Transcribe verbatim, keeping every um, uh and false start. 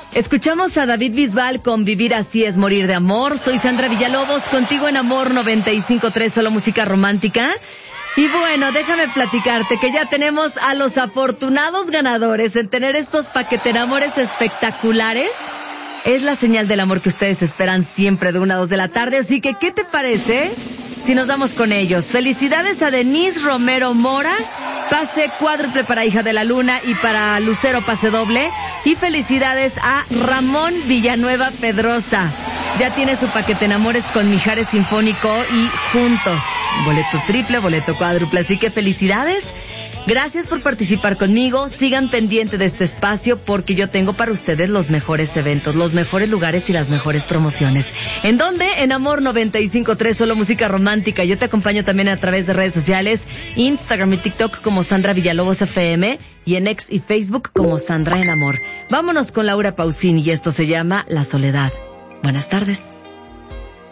Escuchamos a David Bisbal con Vivir así es morir de amor. Soy Sandra Villalobos, contigo en Amor noventa y cinco punto tres, solo música romántica. Y bueno, déjame platicarte que ya tenemos a los afortunados ganadores en tener estos paquetenamores espectaculares. Es la señal del amor que ustedes esperan siempre de una a dos de la tarde, así que ¿qué te parece si nos vamos con ellos? Felicidades a Denise Romero Mora, pase cuádruple para Hija de la Luna y para Lucero pase doble. Y felicidades a Ramón Villanueva Pedrosa, ya tiene su paquetenamores con Mijares Sinfónico y Juntos. Boleto triple, boleto cuádruple, así que felicidades. Gracias por participar conmigo. Sigan pendiente de este espacio porque yo tengo para ustedes los mejores eventos, los mejores lugares y las mejores promociones. ¿En dónde? En Amor noventa y cinco punto tres, solo música romántica. Yo te acompaño también a través de redes sociales, Instagram y TikTok como Sandra Villalobos F M y en X y Facebook como Sandra en Amor. Vámonos con Laura Pausini y esto se llama La Soledad. Buenas tardes.